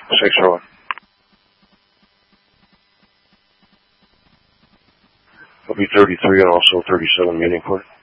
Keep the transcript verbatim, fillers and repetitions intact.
six oh one. I'll be thirty-three and also thirty-seven meeting for it.